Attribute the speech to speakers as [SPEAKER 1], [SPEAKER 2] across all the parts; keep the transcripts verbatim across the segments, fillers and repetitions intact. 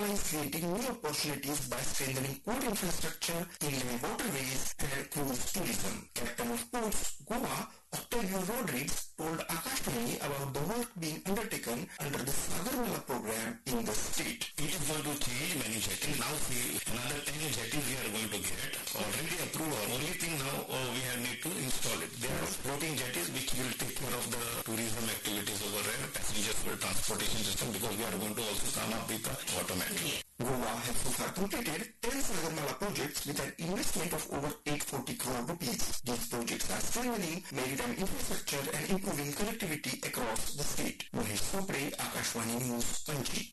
[SPEAKER 1] is creating new opportunities by strengthening port infrastructure, inland waterways, and cruise tourism. Captain of Ports, Goa, Octavio Rodriguez, told Akashvani about the work being undertaken under the Sagarmala program in the state.
[SPEAKER 2] It is going to change many jetties. Now see, another ten jetties we are going to get. Already approved. Only thing now uh, we have need to install it. There are floating jetties which will take care of the tourism activities over there, passengers for transportation system, because we are going to also come up with the automatic.
[SPEAKER 1] Goa has so far completed ten Sagarmala projects with an investment of over eight hundred forty crore rupees. These projects are strengthening maritime infrastructure and improving connectivity across the state. Mahesh Sopre, Akashvani News, Panji.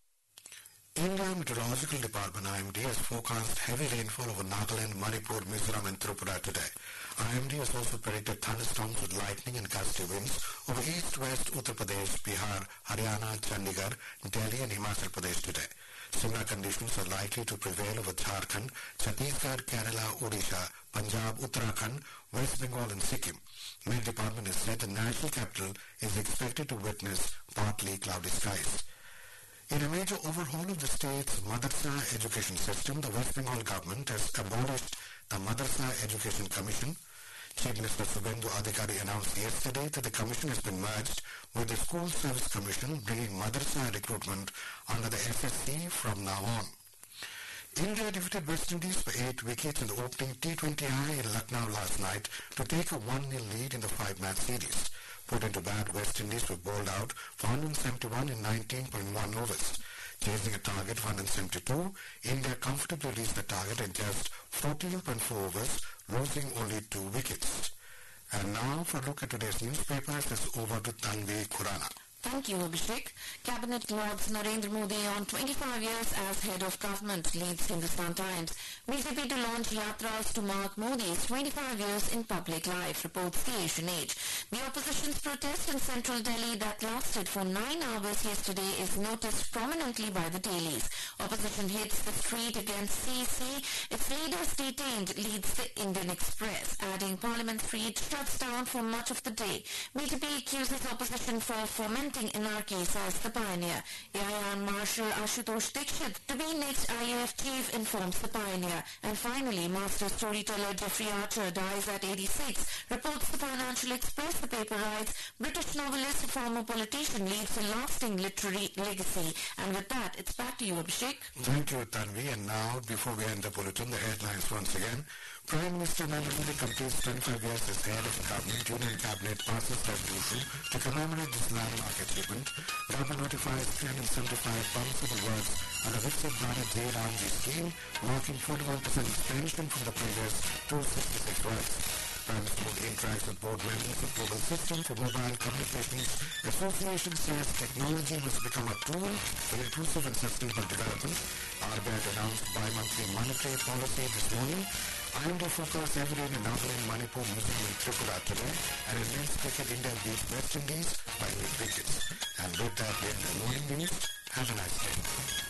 [SPEAKER 3] India Meteorological Department I M D has forecast heavy rainfall over Nagaland, Manipur, Mizoram and Tripura today. I M D has also predicted thunderstorms with lightning and gusty winds over East, West, Uttar Pradesh, Bihar, Haryana, Chandigarh, Delhi and Himachal Pradesh today. Similar conditions are likely to prevail over Jharkhand, Chhattisgarh, Kerala, Odisha, Punjab, Uttarakhand, West Bengal and Sikkim. Met Department has said the national capital is expected to witness partly cloudy skies. In a major overhaul of the state's Madrasa education system, the West Bengal government has abolished the Madrasa Education Commission. Chief Minister Subhendu Adhikari announced yesterday that the commission has been merged with the School Service Commission, bringing Madrasa recruitment under the S S C from now on. India defeated West Indies for eight wickets in the opening T twenty I in Lucknow last night to take a one nil lead in the five-match series. Put into bat, West Indies were bowled out for one hundred seventy-one in nineteen point one overs. Chasing a target of one hundred seventy-two, India comfortably reached the target in just fourteen point four overs, losing only two wickets. And now for a look at today's newspapers, it's over to Tanvi Khurana.
[SPEAKER 4] Thank you, Abhishek. Cabinet lauds Narendra Modi on twenty-five years as head of government, leads Hindustan Times. B J P to launch Yatras to mark Modi's twenty-five years in public life, reports the Asian Age. The opposition's protest in central Delhi that lasted for nine hours yesterday is noticed prominently by the dailies. Opposition hits the street against C C. Its leaders detained, leads the Indian Express. Adding Parliament Street shuts down for much of the day. B J P accuses opposition for fomenting anarchy, says the pioneer. Air Marshal Ashutosh Dikshit to be next I A F chief, informs the pioneer. And finally, master storyteller Jeffrey Archer dies at eighty-six, reports the Financial Express. The paper writes, British novelist, former politician, leaves a lasting literary legacy. And with that, it's back to you, Abhishek.
[SPEAKER 3] Thank you, Tanvi. And now, before we end the bulletin, the headlines once again. Prime Minister Narendra Modi completes twenty-five years as head of the government. Union Cabinet passes resolution to commemorate this landmark achievement. Government notifies three hundred seventy-five permissible works under Viksit Bharat J. Ramji scheme, marking forty-one percent expansion from the previous two hundred sixty-six works. Prime Minister Modi interacts with board members of Global System for Mobile Communications. Association says technology must become a tool for inclusive and sustainable development. R B I announced bi-monthly monetary policy this morning. I M D focused heavily in Nagaland, Manipur, Mizoram and Tripura today, and in men's cricket, India beat West Indies by eight wickets. And with that, we end the morning news. Have a nice day.